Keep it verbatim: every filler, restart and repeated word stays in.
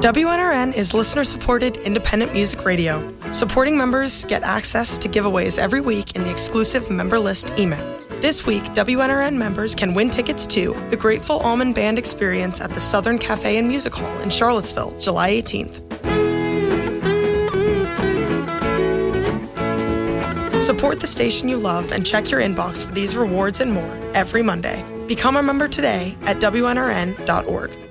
W N R N is listener-supported independent music radio. Supporting members get access to giveaways every week in the exclusive member list email. This week, W N R N members can win tickets to the Grateful Almond Band Experience at the Southern Cafe and Music Hall in Charlottesville, July eighteenth. Support the station you love and check your inbox for these rewards and more every Monday. Become a member today at W N R N dot org.